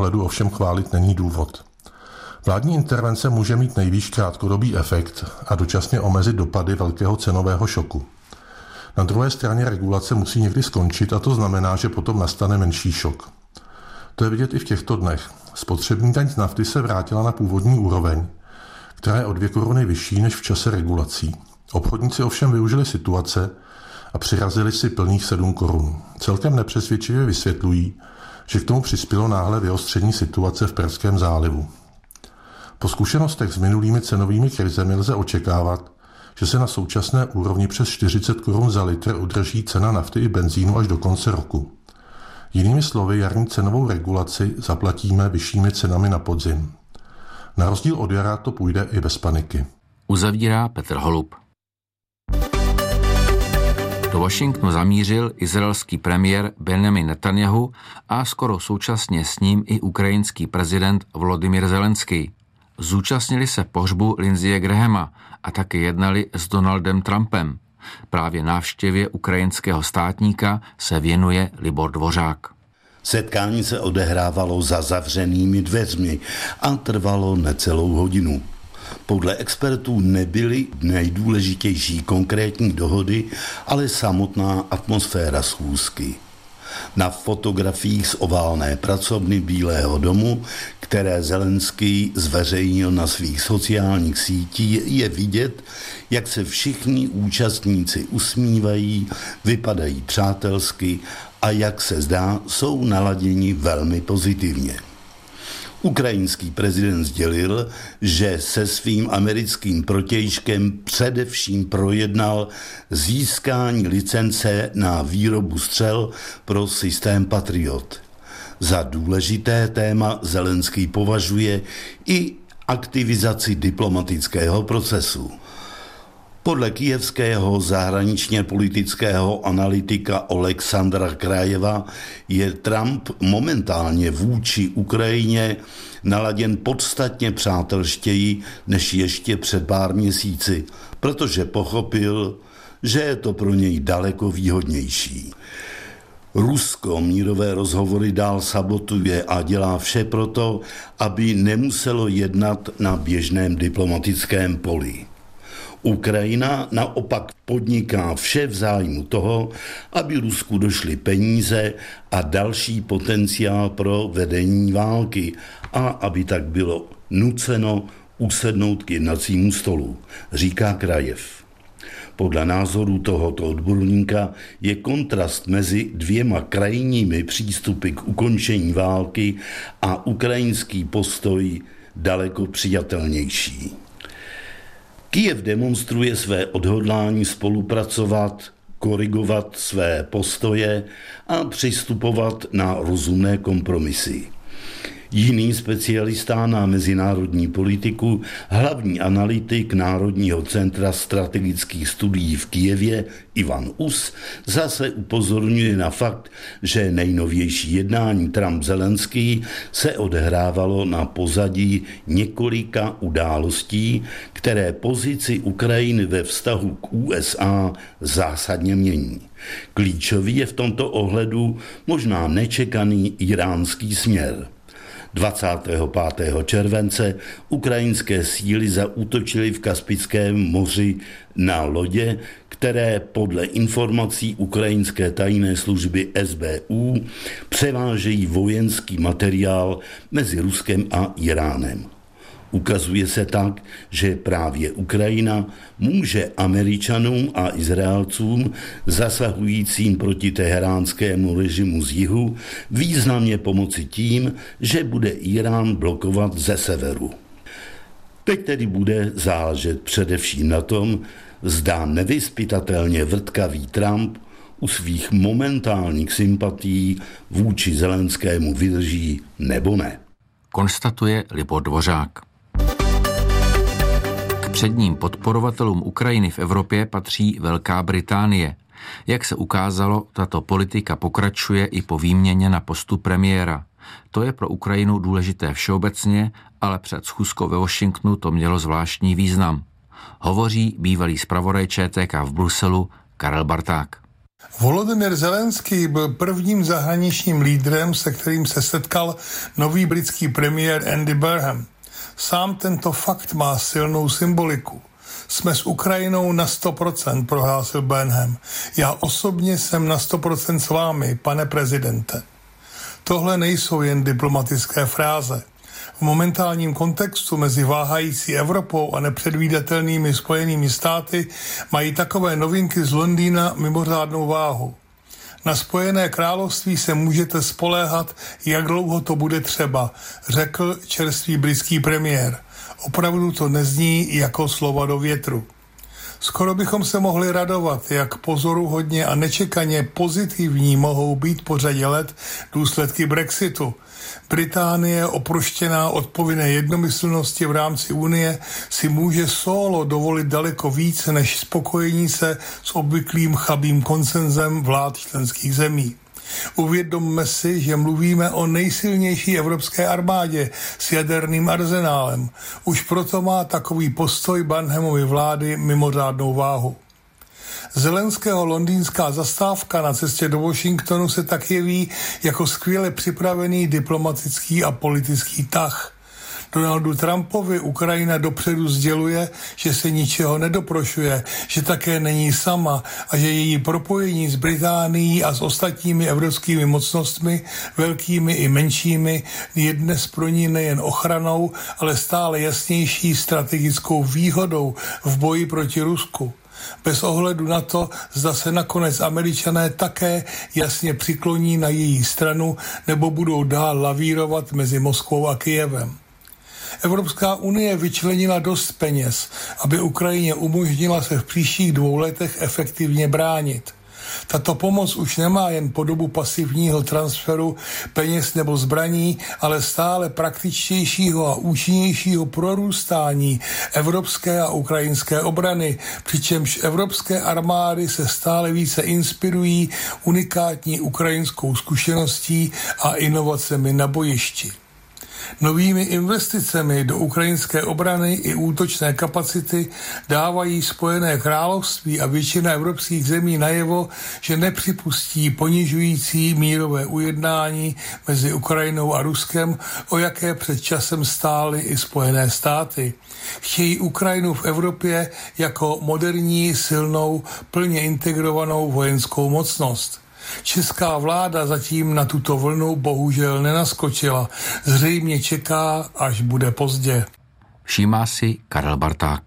ohledu ovšem chválit není důvod. Vládní intervence může mít nejvýš krátkodobý efekt a dočasně omezit dopady velkého cenového šoku. Na druhé straně regulace musí někdy skončit a to znamená, že potom nastane menší šok. To je vidět i v těchto dnech. Spotřební daň z nafty se vrátila na původní úroveň, která je o 2 koruny vyšší než v čase regulací. Obchodníci ovšem využili situace a přirazili si plných 7 korun. Celkem nepřesvědčivě vysvětlují, že k tomu přispělo náhle vyostření situace v Perském zálivu. Po zkušenostech s minulými cenovými krizemi lze očekávat, že se na současné úrovni přes 40 korun za litr udrží cena nafty i benzínu až do konce roku. Jinými slovy, jarní cenovou regulaci zaplatíme vyššími cenami na podzim. Na rozdíl od jara to půjde i bez paniky. Uzavírá Petr Holub. Do Washingtonu zamířil izraelský premiér Benjamin Netanjahu a skoro současně s ním i ukrajinský prezident Volodymyr Zelenský. Zúčastnili se pohřbu Lindseye Grahama a také jednali s Donaldem Trumpem. Právě návštěvě ukrajinského státníka se věnuje Libor Dvořák. Setkání se odehrávalo za zavřenými dveřmi a trvalo necelou hodinu. Podle expertů nebyly nejdůležitější konkrétní dohody, ale samotná atmosféra schůzky. Na fotografiích z oválné pracovny Bílého domu, které Zelenský zveřejnil na svých sociálních sítích, je vidět, jak se všichni účastníci usmívají, vypadají přátelsky a jak se zdá, jsou naladěni velmi pozitivně. Ukrajinský prezident sdělil, že se svým americkým protějškem především projednal získání licence na výrobu střel pro systém Patriot. Za důležité téma Zelenský považuje i aktivizaci diplomatického procesu. Podle kyjevského zahraničně politického analytika Oleksandra Krajeva je Trump momentálně vůči Ukrajině naladěn podstatně přátelštěji než ještě před pár měsíci, protože pochopil, že je to pro něj daleko výhodnější. Rusko mírové rozhovory dál sabotuje a dělá vše proto, aby nemuselo jednat na běžném diplomatickém poli. Ukrajina naopak podniká vše v zájmu toho, aby Rusku došly peníze a další potenciál pro vedení války a aby tak bylo nuceno usednout k jednacímu stolu, říká Krajev. Podle názoru tohoto odborníka je kontrast mezi dvěma krajními přístupy k ukončení války a ukrajinský postoj daleko přijatelnější. Kyjev demonstruje své odhodlání spolupracovat, korigovat své postoje a přistupovat na rozumné kompromisy. Jiný specialista na mezinárodní politiku, hlavní analytik Národního centra strategických studií v Kyjevě Ivan Us, zase upozorňuje na fakt, že nejnovější jednání Trump-Zelenský se odehrávalo na pozadí několika událostí, které pozici Ukrajiny ve vztahu k USA zásadně mění. Klíčový je v tomto ohledu možná nečekaný iránský směr. 25. července ukrajinské síly zaútočily v Kaspickém moři na lodě, které podle informací ukrajinské tajné služby SBU převážejí vojenský materiál mezi Ruskem a Iránem. Ukazuje se tak, že právě Ukrajina může Američanům a Izraelcům zasahujícím proti teheránskému režimu z jihu významně pomoci tím, že bude Irán blokovat ze severu. Teď tedy bude záležet především na tom, zda nevyzpytatelně vrtkavý Trump u svých momentálních sympatií vůči Zelenskému vydrží nebo ne. Konstatuje Libor Dvořák. K předním podporovatelům Ukrajiny v Evropě patří Velká Británie. Jak se ukázalo, tato politika pokračuje i po výměně na postu premiéra. To je pro Ukrajinu důležité všeobecně, ale před schůzkou ve Washingtonu to mělo zvláštní význam. Hovoří bývalý zpravodaj ČTK v Bruselu Karel Barták. Volodymyr Zelenský byl prvním zahraničním lídrem, se kterým se setkal nový britský premiér Andy Burnham. Sám tento fakt má silnou symboliku. Jsme s Ukrajinou na 100%, prohlásil Burnham. Já osobně jsem na 100% s vámi, pane prezidente. Tohle nejsou jen diplomatické fráze. V momentálním kontextu mezi váhající Evropou a nepředvídatelnými Spojenými státy mají takové novinky z Londýna mimořádnou váhu. Na Spojené království se můžete spoléhat, jak dlouho to bude třeba, řekl čerstvý britský premiér. Opravdu to nezní jako slova do větru. Skoro bychom se mohli radovat, jak pozoruhodně a nečekaně pozitivní mohou být po řadě let důsledky Brexitu. Británie, oproštěná od povinné jednomyslnosti v rámci Unie, si může solo dovolit daleko více než spokojení se s obvyklým chabým konsenzem vlád členských zemí. Uvědomme si, že mluvíme o nejsilnější evropské armádě s jaderným arzenálem. Už proto má takový postoj Burnhamovy vlády mimořádnou váhu. Zelenského londýnská zastávka na cestě do Washingtonu se tak jeví jako skvěle připravený diplomatický a politický tah. Donaldu Trumpovi Ukrajina dopředu sděluje, že se ničeho nedoprošuje, že také není sama a že její propojení s Británií a s ostatními evropskými mocnostmi, velkými i menšími, je dnes pro ní nejen ochranou, ale stále jasnější strategickou výhodou v boji proti Rusku. Bez ohledu na to, zda se nakonec Američané také jasně přikloní na její stranu nebo budou dál lavírovat mezi Moskvou a Kyjevem. Evropská unie vyčlenila dost peněz, aby Ukrajině umožnila se v příštích 2 letech efektivně bránit. Tato pomoc už nemá jen podobu pasivního transferu peněz nebo zbraní, ale stále praktičtějšího a účinnějšího prorůstání evropské a ukrajinské obrany, přičemž evropské armády se stále více inspirují unikátní ukrajinskou zkušeností a inovacemi na bojišti. Novými investicemi do ukrajinské obrany i útočné kapacity dávají Spojené království a většina evropských zemí najevo, že nepřipustí ponižující mírové ujednání mezi Ukrajinou a Ruskem, o jaké před časem stály i Spojené státy. Chtějí Ukrajinu v Evropě jako moderní, silnou, plně integrovanou vojenskou mocnost. Česká vláda zatím na tuto vlnu bohužel nenaskočila. Zřejmě čeká, až bude pozdě. Všímá si Karel Barták.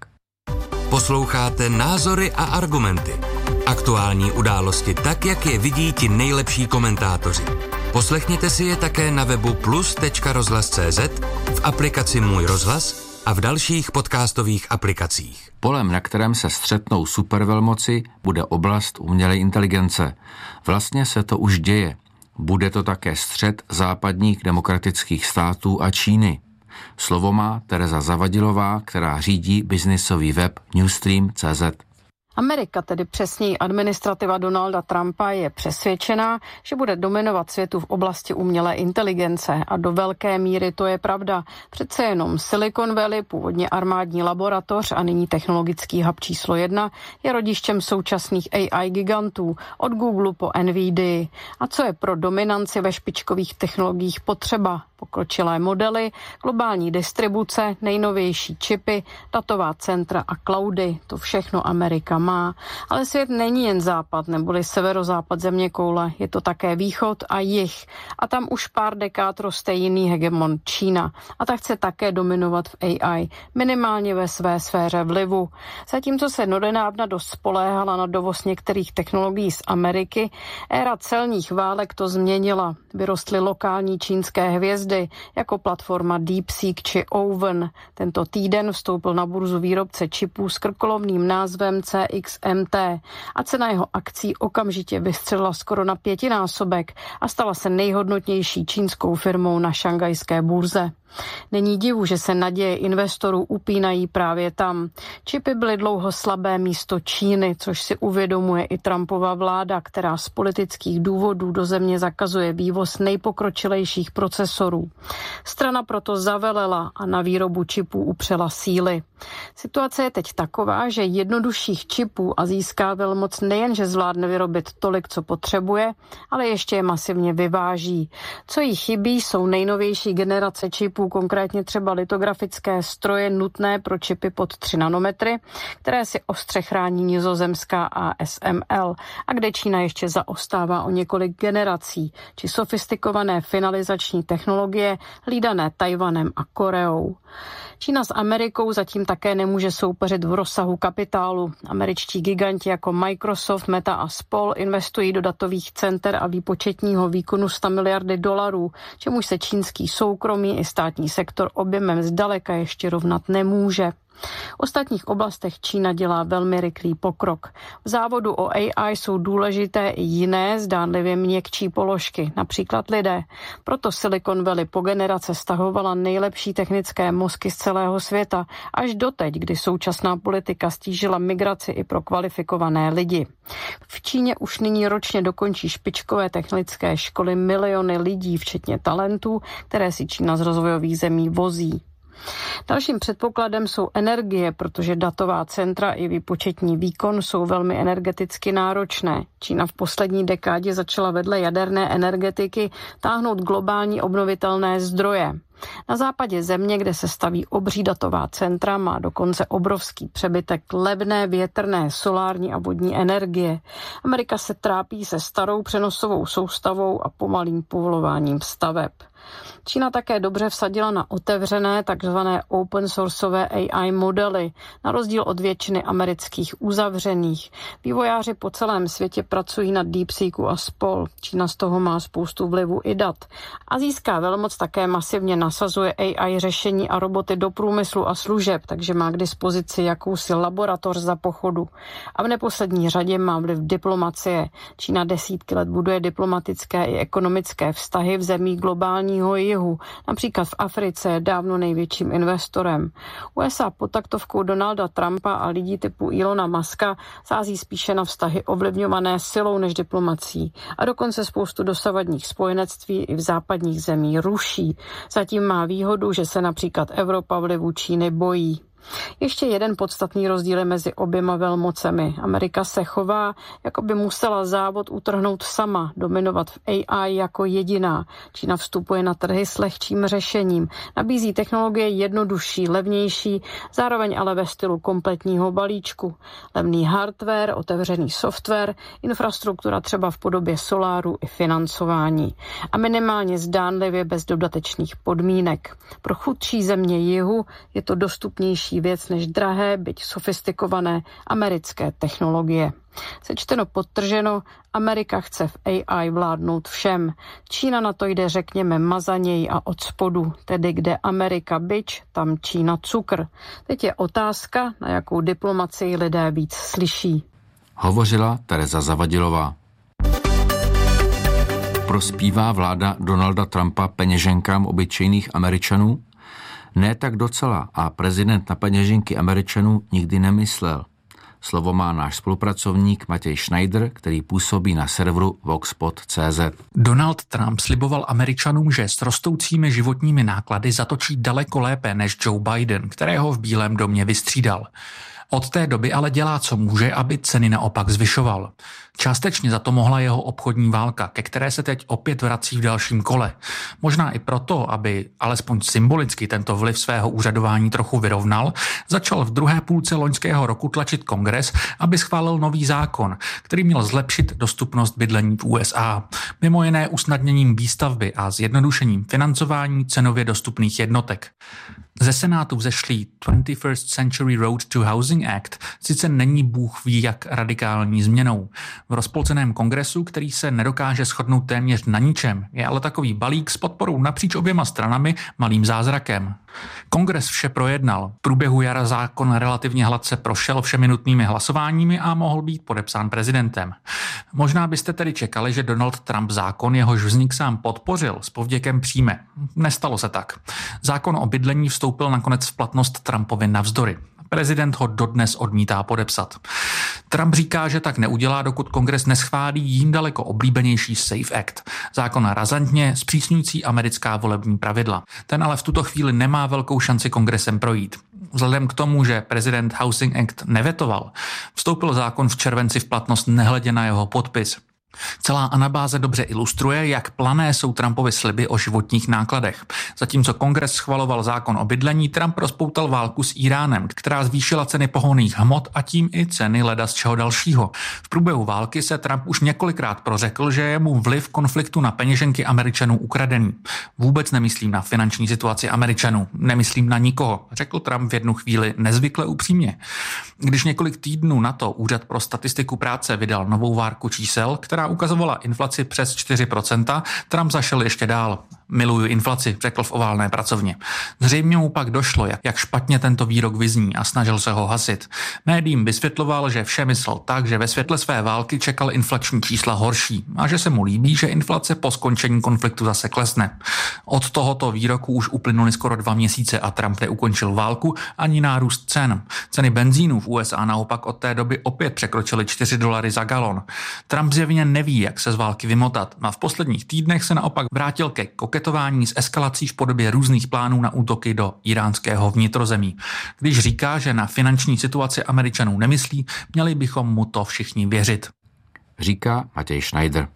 Posloucháte Názory a argumenty. Aktuální události tak, jak je vidí ti nejlepší komentátoři. Poslechněte si je také na webu plus.rozhlas.cz, v aplikaci Můj rozhlas a v dalších podcastových aplikacích. Polem, na kterém se střetnou supervelmoci, bude oblast umělé inteligence. Vlastně se to už děje. Bude to také střet západních demokratických států a Číny. Slovo má Tereza Zavadilová, která řídí biznisový web Newstream.cz. Amerika, tedy přesněji administrativa Donalda Trumpa, je přesvědčená, že bude dominovat světu v oblasti umělé inteligence a do velké míry to je pravda. Přece jenom Silicon Valley, původně armádní laboratoř a nyní technologický hub číslo 1, je rodištěm současných AI gigantů od Google po NVIDIA. A co je pro dominanci ve špičkových technologiích potřeba? Pokročilé modely, globální distribuce, nejnovější čipy, datová centra a cloudy. To všechno Amerika má. Ale svět není jen západ neboli severozápad zeměkoule. Je to také východ a jih. A tam už pár dekád roste jiný hegemon Čína. A ta chce také dominovat v AI, minimálně ve své sféře vlivu. Zatímco se donedávna dost spoléhala na dovoz některých technologií z Ameriky, éra celních válek to změnila. Vyrostly lokální čínské hvězdy, jako platforma DeepSeek či Oven. Tento týden vstoupil na burzu výrobce čipů s krkolomným názvem CXMT a cena jeho akcí okamžitě vystřelila skoro na 5násobek a stala se nejhodnotnější čínskou firmou na šanghajské burze. Není divu, že se naděje investorů upínají právě tam. Čipy byly dlouho slabé místo Číny, což si uvědomuje i Trumpova vláda, která z politických důvodů do země zakazuje vývoz nejpokročilejších procesorů. Strana proto zavelela a na výrobu čipů upřela síly. Situace je teď taková, že jednodušších čipů a získá velmoc nejenže zvládne vyrobit tolik, co potřebuje, ale ještě je masivně vyváží. Co jí chybí, jsou nejnovější generace čipů, konkrétně třeba litografické stroje nutné pro čipy pod 3 nanometry, které si ostře chrání nizozemská ASML a kde Čína ještě zaostává o několik generací, či sofistikované finalizační technologie hlídané Tajvanem a Koreou. Čína s Amerikou zatím také nemůže soupeřit v rozsahu kapitálu. Američtí giganti jako Microsoft, Meta a spol investují do datových center a výpočetního výkonu 100 miliardy dolarů, čemuž se čínský soukromý i státní sektor objemem zdaleka ještě rovnat nemůže. V ostatních oblastech Čína dělá velmi rychlý pokrok. V závodu o AI jsou důležité i jiné, zdánlivě měkčí položky, například lidé. Proto Silicon Valley po generace stahovala nejlepší technické mozky z celého světa, až doteď, kdy současná politika stížila migraci i pro kvalifikované lidi. V Číně už nyní ročně dokončí špičkové technické školy miliony lidí, včetně talentů, které si Čína z rozvojových zemí vozí. Dalším předpokladem jsou energie, protože datová centra i výpočetní výkon jsou velmi energeticky náročné. Čína v poslední dekádě začala vedle jaderné energetiky táhnout globální obnovitelné zdroje. Na západě země, kde se staví obří datová centra, má dokonce obrovský přebytek levné větrné, solární a vodní energie. Amerika se trápí se starou přenosovou soustavou a pomalým povolováním staveb. Čína také dobře vsadila na otevřené, takzvané open sourceové AI modely, na rozdíl od většiny amerických uzavřených. Vývojáři po celém světě pracují na DeepSeeku a spol. Čína z toho má spoustu vlivu i dat. A získá velmoc také masivně nasazuje AI řešení a roboty do průmyslu a služeb, takže má k dispozici jakousi laboratoř za pochodu. A v neposlední řadě má vliv diplomacie. Čína desítky let buduje diplomatické i ekonomické vztahy v zemích globálního jihu. Například v Africe je dávno největším investorem. USA pod taktovkou Donalda Trumpa a lidí typu Elona Muska sází spíše na vztahy ovlivňované silou než diplomací. A dokonce spoustu dosavadních spojenectví i v západních zemí ruší. Zatím má výhodu, že se například Evropa vlivu Číny bojí. Ještě jeden podstatný rozdíl je mezi oběma velmocemi. Amerika se chová, jako by musela závod utrhnout sama, dominovat v AI jako jediná. Čína vstupuje na trhy s lehčím řešením, nabízí technologie jednodušší, levnější, zároveň ale ve stylu kompletního balíčku. Levný hardware, otevřený software, infrastruktura třeba v podobě soláru i financování. A minimálně zdánlivě bez dodatečných podmínek. Pro chudší země jihu je to dostupnější věc než drahé, byť sofistikované americké technologie. Sečteno podtrženo, Amerika chce v AI vládnout všem. Čína na to jde, řekněme, mazaněji a od spodu, tedy kde Amerika bič, tam Čína cukr. Teď je otázka, na jakou diplomacii lidé víc slyší. Hovořila Tereza Zavadilová. Prospívá vláda Donalda Trumpa peněženkám obyčejných Američanů? Ne tak docela a prezident na peněženky Američanů nikdy nemyslel. Slovo má náš spolupracovník Matěj Schneider, který působí na serveru Voxpod.cz. Donald Trump sliboval Američanům, že s rostoucími životními náklady zatočí daleko lépe než Joe Biden, kterého v Bílém domě vystřídal. Od té doby ale dělá, co může, aby ceny naopak zvyšoval. Částečně za to mohla jeho obchodní válka, ke které se teď opět vrací v dalším kole. Možná i proto, aby alespoň symbolicky tento vliv svého úřadování trochu vyrovnal, začal v druhé půlce loňského roku tlačit Kongres, aby schválil nový zákon, který měl zlepšit dostupnost bydlení v USA. Mimo jiné usnadněním výstavby a zjednodušením financování cenově dostupných jednotek. Ze Senátu vzešlý 21st Century Road to Housing Act sice není bůh ví jak radikální změnou. V rozpolceném kongresu, který se nedokáže shodnout téměř na ničem, je ale takový balík s podporou napříč oběma stranami malým zázrakem. Kongres vše projednal. V průběhu jara zákon relativně hladce prošel všemi nutnými hlasováními a mohl být podepsán prezidentem. Možná byste tedy čekali, že Donald Trump zákon, jehož vznik sám podpořil, s povděkem přijme. Nestalo se tak. Zákon o bydlení vstoupil nakonec v platnost Trumpovi navzdory. Prezident ho dodnes odmítá podepsat. Trump říká, že tak neudělá, dokud Kongres neschválí jím daleko oblíbenější SAFE Act, zákon razantně zpřísňující americká volební pravidla. Ten ale v tuto chvíli nemá velkou šanci Kongresem projít. Vzhledem k tomu, že prezident Housing Act nevetoval, vstoupil zákon v červenci v platnost nehledě na jeho podpis. Celá anabáze dobře ilustruje, jak plané jsou Trumpovy sliby o životních nákladech. Zatímco kongres schvaloval zákon o bydlení, Trump rozpoutal válku s Íránem, která zvýšila ceny pohonných hmot a tím i ceny leda z čeho dalšího. V průběhu války se Trump už několikrát prořekl, že je mu vliv konfliktu na peněženky Američanů ukradený. Vůbec nemyslím na finanční situaci Američanů, nemyslím na nikoho, řekl Trump v jednu chvíli nezvykle upřímně. Když několik týdnů na to Úřad pro statistiku práce vydal novou várku čísel, která ukazovala inflaci přes 4%, Trump zašel ještě dál. Miluju inflaci, řekl v oválné pracovně. Zřejmě mu pak došlo, jak špatně tento výrok vyzní a snažil se ho hasit. Médiím vysvětloval, že vše myslel tak, že ve světle své války čekal inflační čísla horší a že se mu líbí, že inflace po skončení konfliktu zase klesne. Od tohoto výroku už uplynuly skoro 2 měsíce a Trump neukončil válku ani nárůst cen. Ceny benzínu v USA naopak od té doby opět překročily $4 za galon. Trump zjevně neví, jak se z války vymotat a v posledních týdnech se naopak vrátil ke koketování s eskalací v podobě různých plánů na útoky do iránského vnitrozemí. Když říká, že na finanční situaci Američanů nemyslí, měli bychom mu to všichni věřit. Říká Matěj Schneider.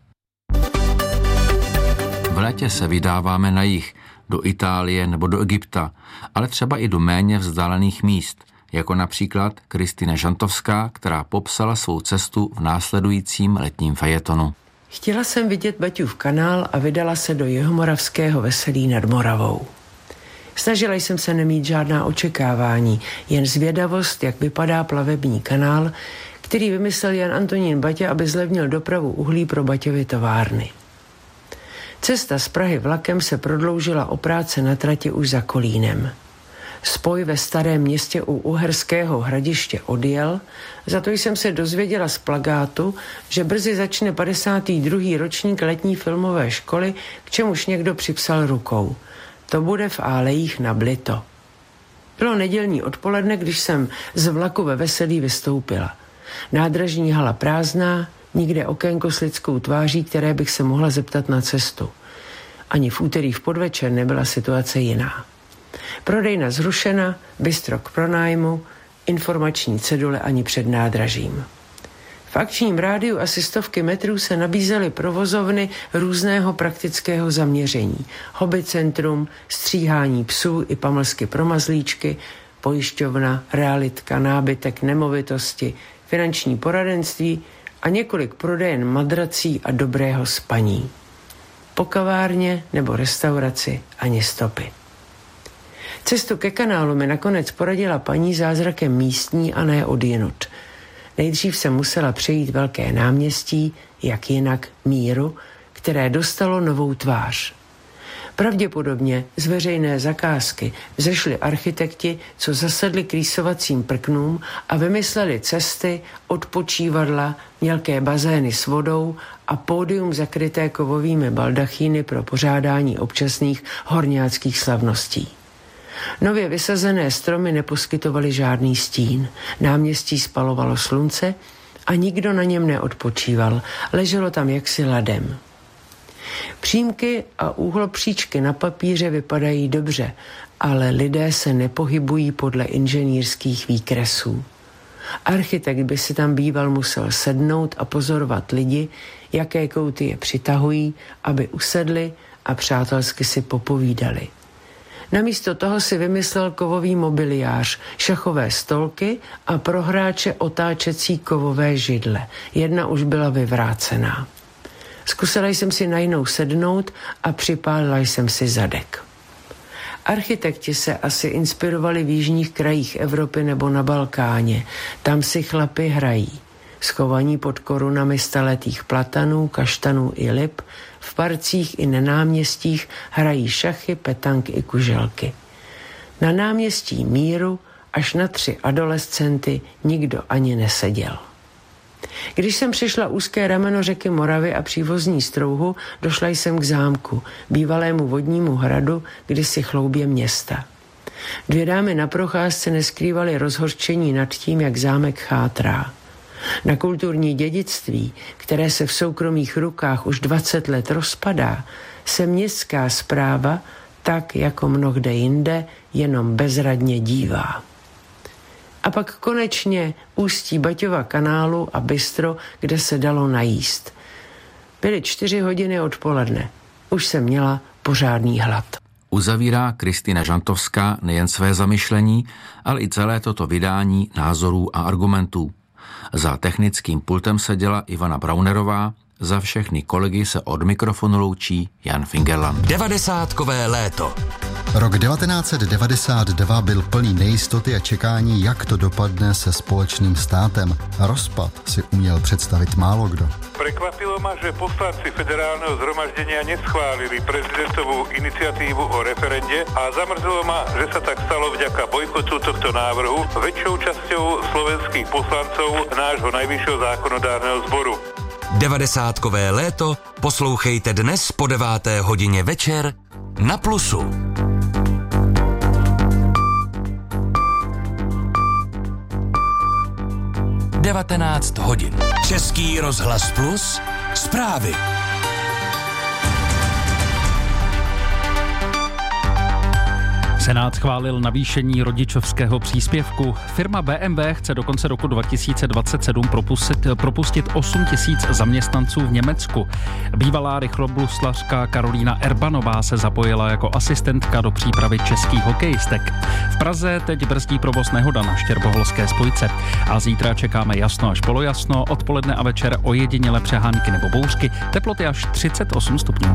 V létě se vydáváme na jih, do Itálie nebo do Egypta, ale třeba i do méně vzdálených míst, jako například Kristýna Žantovská, která popsala svou cestu v následujícím letním fejetonu. Chtěla jsem vidět Baťův kanál a vydala se do jihomoravského Veselí nad Moravou. Snažila jsem se nemít žádná očekávání, jen zvědavost, jak vypadá plavební kanál, který vymyslel Jan Antonín Baťa, aby zlevnil dopravu uhlí pro Baťovy továrny. Cesta z Prahy vlakem se prodloužila o práce na trati už za Kolínem. Spoj ve Starém Městě u Uherského Hradiště odjel, za to jsem se dozvěděla z plakátu, že brzy začne 52. ročník letní filmové školy, k čemuž někdo připsal rukou. To bude v Álejích na Blito. Bylo nedělní odpoledne, když jsem z vlaku ve Veselí vystoupila. Nádražní hala prázdná, nikde okénko s lidskou tváří, které bych se mohla zeptat na cestu. Ani v úterý v podvečer nebyla situace jiná. Prodejna zrušena, bistro k pronájmu, informační cedule ani před nádražím. V akčním rádiu asi 100 metrů se nabízely provozovny různého praktického zaměření. Hobby centrum, stříhání psů i pamlsky pro mazlíčky, pojišťovna, realitka, nábytek, nemovitosti, finanční poradenství a několik prodejen madrací a dobrého spaní. Po kavárně nebo restauraci ani stopy. Cestu ke kanálu mi nakonec poradila paní zázrakem místní a ne odjinud. Nejdřív jsem musela přejít velké náměstí, jak jinak Míru, které dostalo novou tvář. Pravděpodobně z veřejné zakázky vzešli architekti, co zasedli k rýsovacím prknům a vymysleli cesty, odpočívadla, mělké bazény s vodou a pódium zakryté kovovými baldachíny pro pořádání občasných horňáckých slavností. Nově vysazené stromy neposkytovaly žádný stín, náměstí spalovalo slunce a nikdo na něm neodpočíval, leželo tam jaksi ladem. Přímky a úhlopříčky na papíře vypadají dobře, ale lidé se nepohybují podle inženýrských výkresů. Architekt by si tam býval musel sednout a pozorovat lidi, jaké kouty je přitahují, aby usedli a přátelsky si popovídali. Namísto toho si vymyslel kovový mobiliář, šachové stolky a pro hráče otáčecí kovové židle. Jedna už byla vyvrácená. Zkusila jsem si na jinou sednout a připálila jsem si zadek. Architekti se asi inspirovali v jižních krajích Evropy nebo na Balkáně. Tam si chlapi hrají. Schovaní pod korunami staletých platanů, kaštanů i lip, v parcích i na náměstích hrají šachy, petanky i kuželky. Na náměstí Míru až na 3 adolescenty nikdo ani neseděl. Když jsem přišla úzké rameno řeky Moravy a přívozní Strouhu, došla jsem k zámku, bývalému vodnímu hradu, kdysi chloubě města. 2 dámy na procházce neskrývaly rozhořčení nad tím, jak zámek chátrá. Na kulturní dědictví, které se v soukromých rukách už 20 let rozpadá, se městská správa, tak jako mnohde jinde, jenom bezradně dívá. A pak konečně ústí Baťova kanálu a bistro, kde se dalo najíst. Byly 4 hodiny odpoledne. Už jsem měla pořádný hlad. Uzavírá Kristýna Žantovská nejen své zamyšlení, ale i celé toto vydání názorů a argumentů. Za technickým pultem seděla Ivana Braunerová, za všechny kolegy se od mikrofonu loučí Jan Fingerland. 90kové léto. Rok 1992 byl plný nejistoty a čekání, jak to dopadne se společným státem. Rozpad si uměl představit málo kdo. Prekvapilo ma, že poslanci federálneho zhromaždenia neschválili prezidentovú iniciatívu o referende a zamrzelo ma, že sa tak stalo vďaka bojkotu tohto návrhu väčšou časťou slovenských poslancov nášho najvyššieho zákonodárneho zboru. 90kové léto poslouchejte dnes po 9. hodině večer na Plusu. Devatenáct hodin. Český rozhlas Plus. Zprávy. Senát schválil navýšení rodičovského příspěvku. Firma BMW chce do konce roku 2027 propustit 8 000 zaměstnanců v Německu. Bývalá rychlobruslařka Karolína Erbanová se zapojila jako asistentka do přípravy českých hokejistek. V Praze teď brzdí provoz nehoda na Štěrboholské spojce. A zítra čekáme jasno až polojasno, odpoledne a večer ojedinělé přehánky nebo bouřky, teploty až 38 stupňů.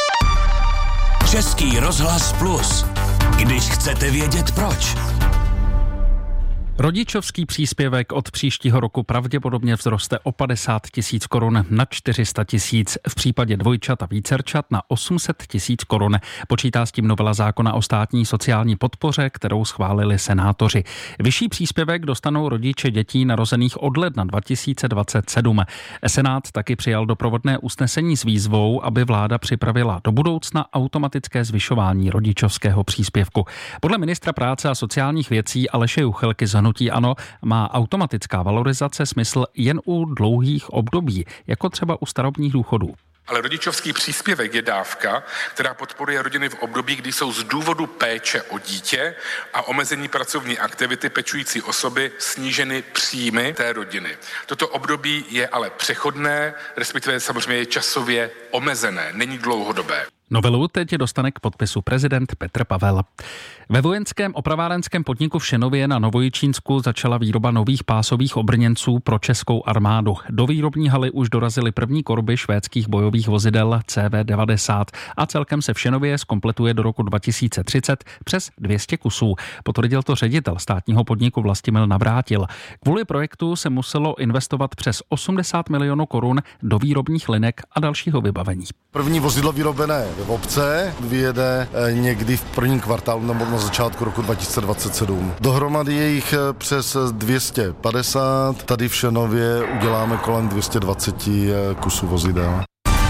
Český rozhlas Plus. Když chcete vědět proč. Rodičovský příspěvek od příštího roku pravděpodobně vzroste o 50 000 korun na 400 000, v případě dvojčat a vícerčat na 800 000 korun. Počítá s tím novela zákona o státní sociální podpoře, kterou schválili senátoři. Vyšší příspěvek dostanou rodiče dětí narozených od ledna 2027. Senát taky přijal doprovodné usnesení s výzvou, aby vláda připravila do budoucna automatické zvyšování rodičovského příspěvku. Podle ministra práce a sociálních věcí Aleše Juchelky z hnutí ANO má automatická valorizace smysl jen u dlouhých období, jako třeba u starobních důchodů. Ale rodičovský příspěvek je dávka, která podporuje rodiny v období, kdy jsou z důvodu péče o dítě a omezení pracovní aktivity pečující osoby sníženy příjmy té rodiny. Toto období je ale přechodné, respektive samozřejmě je časově omezené, není dlouhodobé. Novelu teď dostane k podpisu prezident Petr Pavel. Ve vojenském opravárenském podniku v Šenově na Novojičínsku začala výroba nových pásových obrněnců pro českou armádu. Do výrobní haly už dorazily první korby švédských bojových vozidel CV-90 a celkem se v Šenově zkompletuje do roku 2030 přes 200 kusů. Potvrdil to ředitel státního podniku Vlastimil Navrátil. Kvůli projektu se muselo investovat přes 80 milionů korun do výrobních linek a dalšího vybavení. První vozidlo vyrobené v obce vyjede někdy v prvním kvartálu nebo na začátku roku 2027. Dohromady je jich přes 250. Tady v Šenově uděláme kolem 220 kusů vozidel.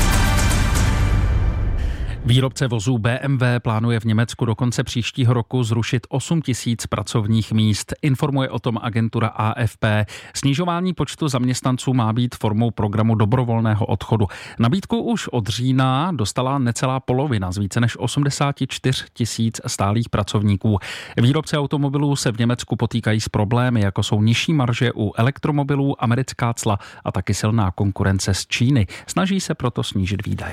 Výrobce vozů BMW plánuje v Německu do konce příštího roku zrušit 8 000 pracovních míst. Informuje o tom agentura AFP. Snižování počtu zaměstnanců má být formou programu dobrovolného odchodu. Nabídku už od října dostala necelá polovina z více než 84 000 stálých pracovníků. Výrobci automobilů se v Německu potýkají s problémy, jako jsou nižší marže u elektromobilů, americká cla a taky silná konkurence z Číny. Snaží se proto snížit výdaje.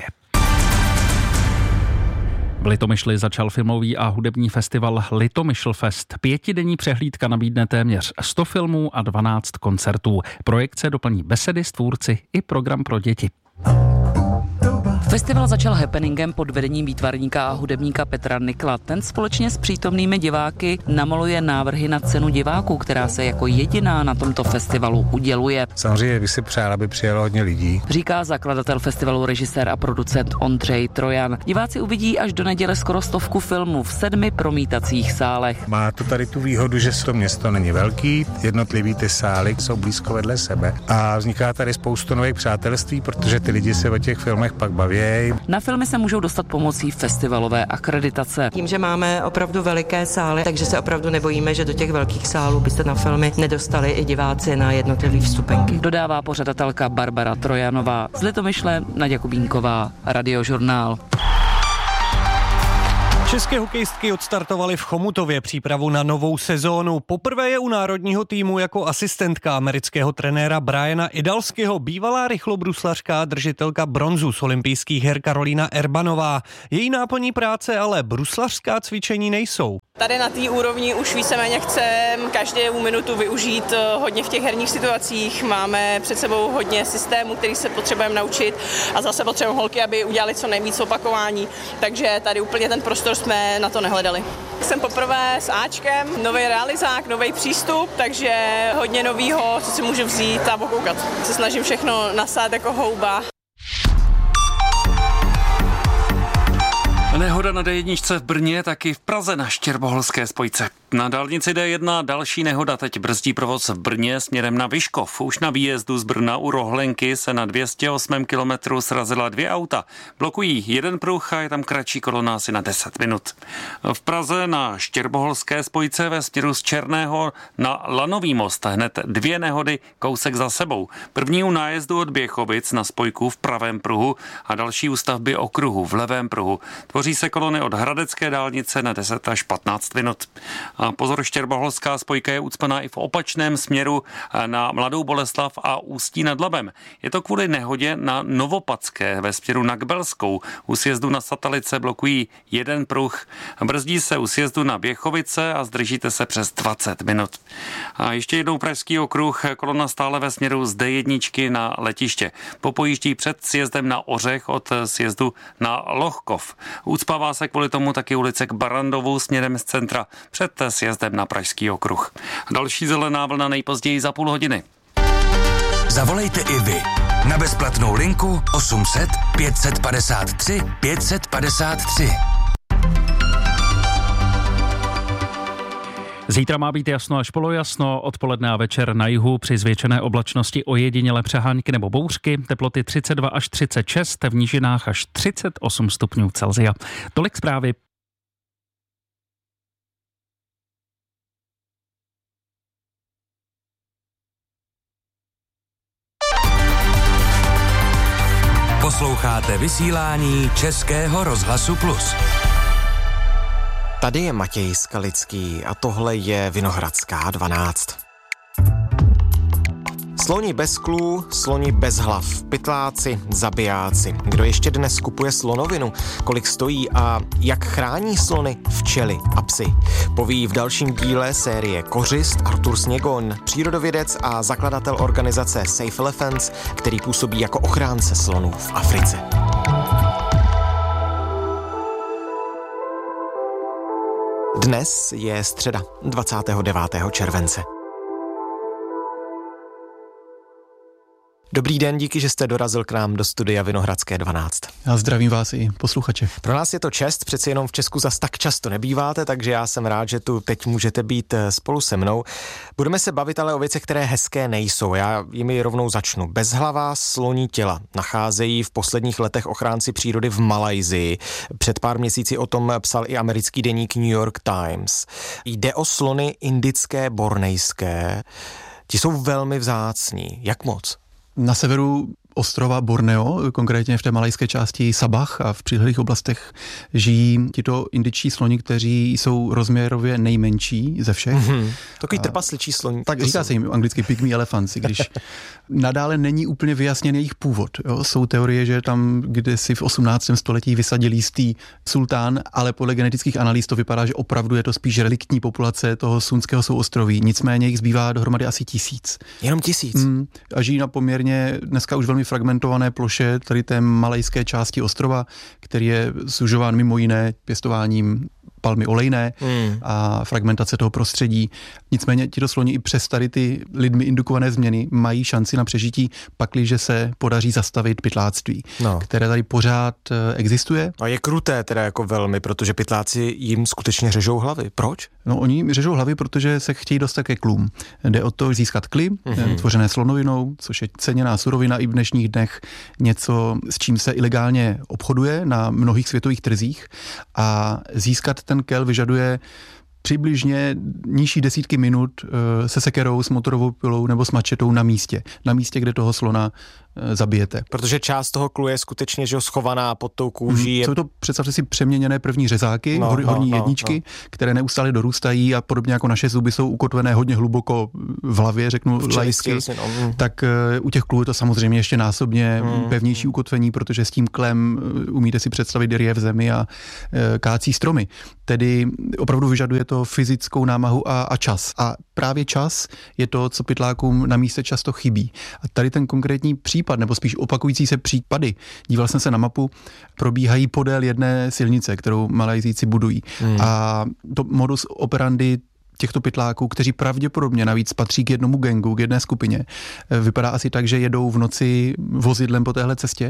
V Litomyšli začal filmový a hudební festival Litomyšlfest. 5denní přehlídka nabídne téměř 100 filmů a 12 koncertů. Projekce doplní besedy s tvůrci i program pro děti. Festival začal happeningem pod vedením výtvarníka a hudebníka Petra Nikla. Ten společně s přítomnými diváky namaluje návrhy na cenu diváků, která se jako jediná na tomto festivalu uděluje. Samozřejmě by si přál, aby přijelo hodně lidí. Říká zakladatel festivalu, režisér a producent Ondřej Trojan. Diváci uvidí až do neděle skoro 100 filmů v 7 promítacích sálech. Má to tady tu výhodu, že to město není velký, jednotlivý ty sály jsou blízko vedle sebe a vzniká tady spoustu nových přátelství, protože ty lidi se o těch filmech pak baví. Na filmy se můžou dostat pomocí festivalové akreditace. Tím, že máme opravdu veliké sály, takže se opravdu nebojíme, že do těch velkých sálů by se na filmy nedostali i diváci na jednotlivé vstupenky. Dodává pořadatelka Barbara Trojanová. Z Litomyšle Naďa Kubínková, Radiožurnál. České hokejistky odstartovaly v Chomutově přípravu na novou sezónu. Poprvé je u národního týmu jako asistentka amerického trenéra Briana Idalského bývalá rychlobruslařka, držitelka bronzu z olympijských her Karolína Erbanová. Její náplní práce ale bruslařská cvičení nejsou. Tady na té úrovni už víceméně chceme každou minutu využít hodně v těch herních situacích. Máme před sebou hodně systémů, který se potřebujeme naučit a zase potřebujeme holky, aby udělali co nejvíc opakování. Takže tady úplně ten prostor jsme na to nehledali. Jsem poprvé s Ačkem, nový realizák, nový přístup, takže hodně novýho, co si můžu vzít a pokoukat. Se snažím všechno nasát jako houba. Nehoda na D1 v Brně, taky v Praze na Štěrboholské spojce. Na dálnici D1 další nehoda teď brzdí provoz v Brně směrem na Vyškov. Už na výjezdu z Brna u Rohlenky se na 208 kilometru srazila 2 auta. Blokují jeden pruh a je tam kratší kolona asi na 10 minut. V Praze na Štěrboholské spojce ve směru z Černého na Lanový most hned 2 nehody kousek za sebou. První u nájezdu od Běchovic na spojku v pravém pruhu a další u stavby okruhu v levém pruhu. Tvoří se kolony od Hradecké dálnice na 10 až 15 minut. A pozor, Štěrboholská spojka je ucpaná i v opačném směru na Mladou Boleslav a Ústí nad Labem. Je to kvůli nehodě na Novopadské ve směru na Kbelskou. U sjezdu na Satalice blokují jeden pruh. Brzdí se u sjezdu na Běchovice a zdržíte se přes 20 minut. A ještě jednou pražský okruh, kolona stále ve směru z D1 na letiště. Popojíždí před sjezdem na Ořech od sjezdu na Lohkov. Ucpává se kvůli tomu taky ulice k Barandovu směrem z centra před sjezdem na pražský okruh. Další zelená vlna nejpozději za půl hodiny. Zavolejte i vy na bezplatnou linku 800 553 553. Zítra má být jasno až polojasno, odpoledne a večer na jihu při zvětšené oblačnosti ojedinělé přehánky nebo bouřky, teploty 32 až 36, v nížinách až 38 stupňů Celsia. Tolik zprávy. Posloucháte vysílání Českého rozhlasu Plus. Tady je Matěj Skalický a tohle je Vinohradská 12. Sloni bez klů, sloni bez hlav, pytláci, zabijáci. Kdo ještě dnes kupuje slonovinu, kolik stojí a jak chrání slony, včely a psy. Poví v dalším díle série Kořist Artur Sněgon, přírodovědec a zakladatel organizace Safe Elephants, který působí jako ochránce slonů v Africe. Dnes je středa 29. července. Dobrý den, díky, že jste dorazil k nám do studia Vinohradské 12. Já zdravím vás i posluchače. Pro nás je to čest, přeci jenom v Česku zas tak často nebýváte, takže já jsem rád, že tu teď můžete být spolu se mnou. Budeme se bavit ale o věcech, které hezké nejsou. Já jimi rovnou začnu. Bezhlavá sloní těla nacházejí v posledních letech ochránci přírody v Malajsii. Před pár měsíci o tom psal i americký deník New York Times. Jde o slony indické bornejské. Ti jsou velmi vzácní. Jak moc? Na severu ostrova Borneo, konkrétně v té malajské části Sabah a v přilehlých oblastech žijí tito indičtí sloni, kteří jsou rozměrově nejmenší ze všech. Takový trpasličí sloni. Tak říká se jim anglicky pygmy elephants, když nadále není úplně vyjasněn jejich původ. Jo? Jsou teorie, že tam kdysi v 18. století vysadil jistý sultán, ale podle genetických analýz to vypadá, že opravdu je to spíš reliktní populace toho Sunského souostroví. Nicméně jich zbývá dohromady asi 1000. Jenom 1000? A žijí na poměrně dneska už velmi fragmentované ploše tady té malajské části ostrova, který je sužován mimo jiné pěstováním palmy olejné a fragmentace toho prostředí. Nicméně tito sloni i přes tady ty lidmi indukované změny mají šanci na přežití, pakliže se podaří zastavit pytláctví, které tady pořád existuje. A je kruté teda jako velmi, protože pytláci jim skutečně řežou hlavy. Proč? No, oni řežou hlavy, protože se chtějí dostat ke klům. Jde o to získat kly, tvořené slonovinou, což je ceněná surovina i v dnešních dnech, něco, s čím se ilegálně obchoduje na mnohých světových trzích, a získat ten kel vyžaduje přibližně nižší desítky minut se sekerou, s motorovou pilou nebo s mačetou na místě, kde toho slona zabijete. Protože část toho klu je skutečně, že schovaná pod tou kůží. Jsou to, představte si, přeměněné první řezáky, horní jedničky, které neustále dorůstají a podobně jako naše zuby jsou ukotvené hodně hluboko v hlavě, řeknu laicky, tak u těch klů je to samozřejmě ještě násobně pevnější ukotvení, protože s tím klem umíte si představit ryje v zemi a kácí stromy. Tedy opravdu vyžaduje to fyzickou námahu a čas. A právě čas je to, co pytlákům na místě často chybí. A tady ten konkrétní případ, nebo spíš opakující se případy, díval jsem se na mapu, probíhají podél jedné silnice, kterou Malajzíci budují. A to modus operandi těchto pytláků, kteří pravděpodobně navíc patří k jednomu gangu, k jedné skupině. Vypadá asi tak, že jedou v noci vozidlem po téhle cestě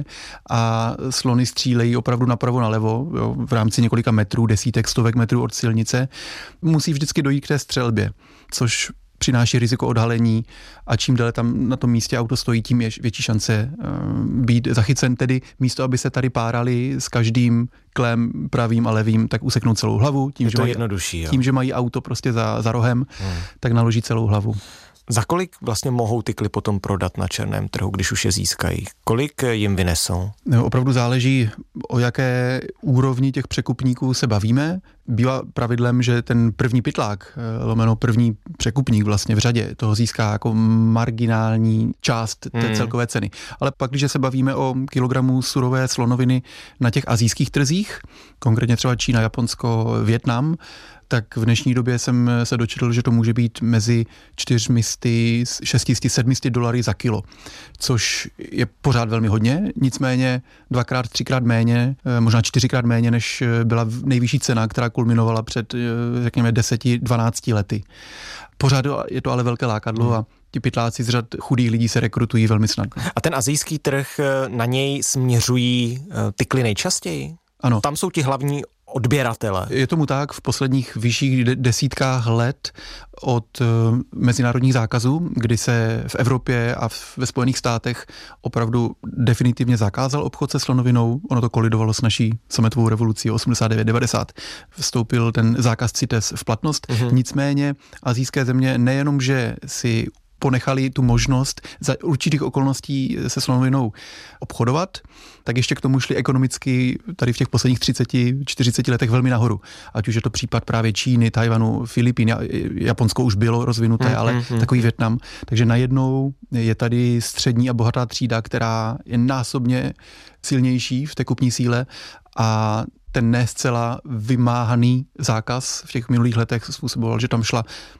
a slony střílejí opravdu napravo nalevo, jo, v rámci několika metrů, desítek, stovek metrů od silnice. Musí vždycky dojít k té střelbě, což přináší riziko odhalení a čím déle tam na tom místě auto stojí, tím je větší šance být zachycen. Tedy místo, aby se tady párali s každým klem pravým a levým, tak useknou celou hlavu. Tím, že mají auto prostě za rohem, tak naloží celou hlavu. Za kolik vlastně mohou ty kly potom prodat na černém trhu, když už je získají? Kolik jim vynesou? No, opravdu záleží, o jaké úrovni těch překupníků se bavíme. Bývá pravidlem, že ten první pytlák, lomeno první překupník vlastně v řadě, toho získá jako marginální část té celkové ceny. Ale pak, když se bavíme o kilogramu surové slonoviny na těch asijských trzích, konkrétně třeba Čína, Japonsko, Vietnam, tak v dnešní době jsem se dočetl, že to může být mezi 400, 600, $700 za kilo, což je pořád velmi hodně, nicméně 2x, 3x méně, možná 4x méně, než byla nejvyšší cena, která kulminovala před, řekněme, 10-12 lety. Pořád je to ale velké lákadlo a ti pytláci z řad chudých lidí se rekrutují velmi snadno. A ten asijský trh, na něj směřují ty kly nejčastěji? Ano. Tam jsou ti hlavní odběratele. Je tomu tak, v posledních vyšších desítkách let od mezinárodních zákazů, kdy se v Evropě a ve Spojených státech opravdu definitivně zakázal obchod se slonovinou. Ono to kolidovalo s naší sametovou revolucí 89-90. Vstoupil ten zákaz CITES v platnost. Nicméně asijské země nejenom, že si ponechali tu možnost za určitých okolností se slonovinou obchodovat, tak ještě k tomu šli ekonomicky tady v těch posledních 30-40 letech velmi nahoru. Ať už je to případ právě Číny, Tajvanu, Filipín, Japonsko už bylo rozvinuté, ale takový Vietnam. Takže najednou je tady střední a bohatá třída, která je násobně silnější v té kupní síle a ten ne zcela vymáhaný zákaz v těch minulých letech způsoboval, že tam šla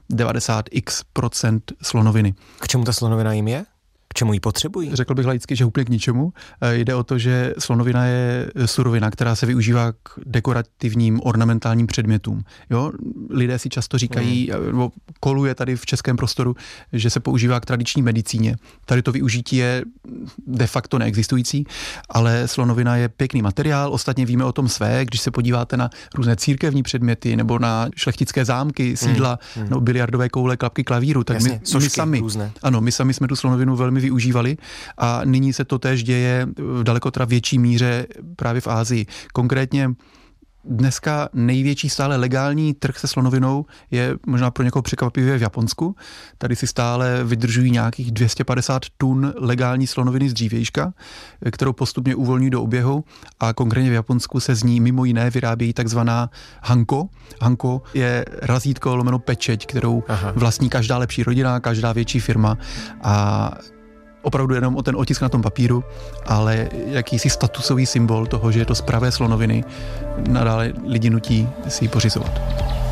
90% slonoviny. K čemu ta slonovina jim je? K čemu ji potřebují? Řekl bych laicky, že úplně k ničemu. Jde o to, že slonovina je surovina, která se využívá k dekorativním ornamentálním předmětům. Jo? Lidé si často říkají, nebo koluje tady v českém prostoru, že se používá k tradiční medicíně. Tady to využití je de facto neexistující, ale slonovina je pěkný materiál. Ostatně víme o tom své, když se podíváte na různé církevní předměty nebo na šlechtické zámky, sídla, nebo biliardové koule, klapky klavíru, tak jasně, my sami jsme tu slonovinu velmi využívali a nyní se to též děje v daleko větší míře právě v Asii. Konkrétně dneska největší stále legální trh se slonovinou je možná pro někoho překvapivě v Japonsku. Tady si stále vydržují nějakých 250 tun legální slonoviny z dřívějška, kterou postupně uvolňují do oběhu a konkrétně v Japonsku se z ní mimo jiné vyrábějí takzvaná hanko. Hanko je razítko lomeno pečeť, kterou vlastní každá lepší rodina, každá větší firma a opravdu jenom o ten otisk na tom papíru, ale jakýsi statusový symbol toho, že je to z pravé slonoviny, nadále lidi nutí si ji pořizovat.